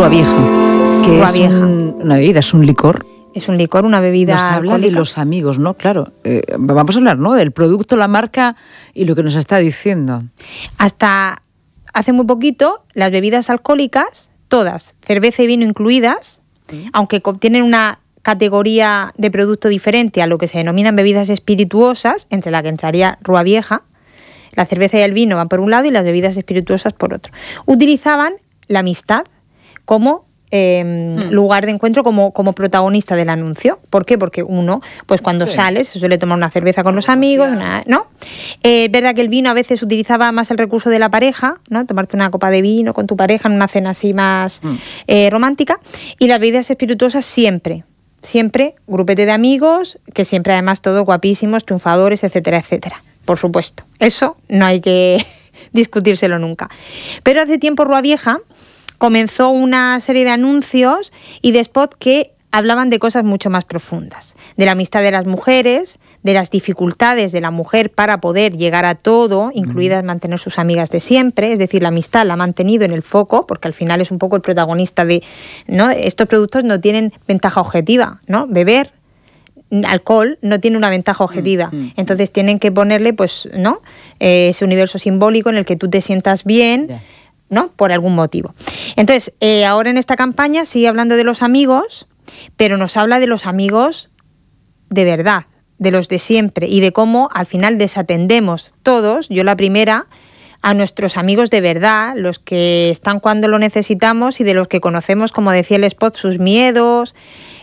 Rúa Vieja, que Rúa es Vieja. una bebida, es un licor. Es un licor, una bebida Nos habla alcohólica. de los amigos, ¿no? Claro, vamos a hablar, ¿no? Del producto, la marca y lo que nos está diciendo. Hasta hace muy poquito, las bebidas alcohólicas, todas, cerveza y vino incluidas, aunque tienen una categoría de producto diferente a lo que se denominan bebidas espirituosas, entre la que entraría Rúa Vieja, la cerveza y el vino van por un lado y las bebidas espirituosas por otro. Utilizaban la amistad como lugar de encuentro, como protagonista del anuncio. ¿Por qué? Porque uno, pues cuando sales, se suele tomar una cerveza con los amigos, ¿no? Es verdad que el vino a veces utilizaba más el recurso de la pareja, ¿no? Tomarte una copa de vino con tu pareja en una cena así más romántica. Y las bebidas espirituosas siempre, grupete de amigos, que siempre además todos guapísimos, triunfadores, etcétera, etcétera. Por supuesto. Eso no hay que discutírselo nunca. Pero hace tiempo Rúa Vieja comenzó una serie de anuncios y de spots que hablaban de cosas mucho más profundas, de la amistad de las mujeres, de las dificultades de la mujer para poder llegar a todo, incluidas mantener sus amigas de siempre, es decir, la amistad la ha mantenido en el foco, porque al final es un poco el protagonista de, ¿no? Estos productos no tienen ventaja objetiva, ¿no? Beber alcohol no tiene una ventaja objetiva, entonces tienen que ponerle, pues, ¿no? Ese universo simbólico en el que tú te sientas bien, ¿no? Por algún motivo. Entonces, ahora en esta campaña sigue hablando de los amigos, pero nos habla de los amigos de verdad, de los de siempre, y de cómo al final desatendemos todos, yo la primera, a nuestros amigos de verdad, los que están cuando lo necesitamos y de los que conocemos, como decía el spot, sus miedos,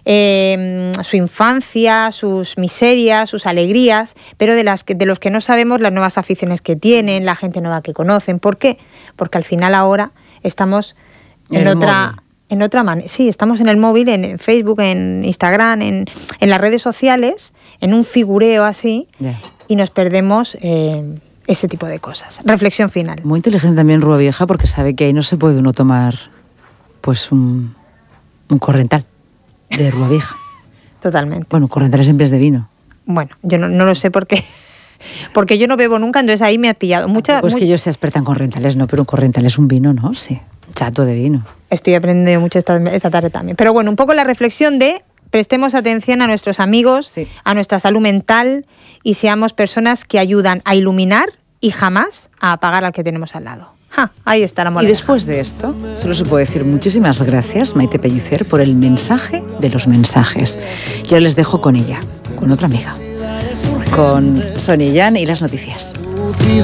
su infancia, sus miserias, sus alegrías, pero de los que no sabemos las nuevas aficiones que tienen, la gente nueva que conocen. ¿Por qué? Porque al final ahora estamos en otra manera. Sí, estamos en el móvil, en Facebook, en Instagram, en las redes sociales, en un figureo así, y nos perdemos ese tipo de cosas. Reflexión final. Muy inteligente también Rúa Vieja, porque sabe que ahí no se puede uno tomar pues un corrental de Rúa Vieja. Totalmente. Bueno, correntales en vez de vino. Bueno, yo no lo sé porque yo no bebo nunca, entonces ahí me has pillado. Pues que yo sea experta en correntales, no, pero un corrental es un vino, ¿no? Sí, un chato de vino. Estoy aprendiendo mucho esta tarde también. Pero bueno, un poco la reflexión de prestemos atención a nuestros amigos, a nuestra salud mental y seamos personas que ayudan a iluminar y jamás a apagar al que tenemos al lado. Ahí está la moraleja. Y después de esto, solo se puede decir muchísimas gracias, Maite Pellicer, por el mensaje de los mensajes. Yo les dejo con ella, con otra amiga, con Sonia Yan y las noticias.